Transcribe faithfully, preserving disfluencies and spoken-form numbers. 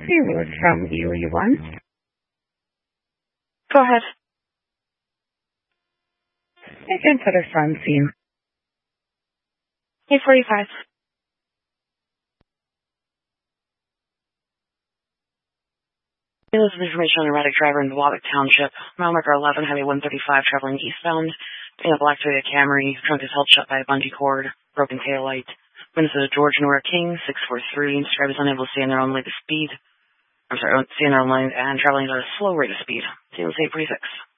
Seawood from E O U one. Go ahead. Again for the front scene. eight forty-five. This is information on an erratic driver in the Waback Township. Mile marker eleven, Highway one thirty-five, traveling eastbound. In a black Toyota Camry, trunk is held shut by a bungee cord, broken taillight. Witness is George Nora King, six four three. Driver is unable to stay in their own lane of speed. I'm sorry, stay in their own lane and traveling at a slow rate of speed. Seems eight forty-six.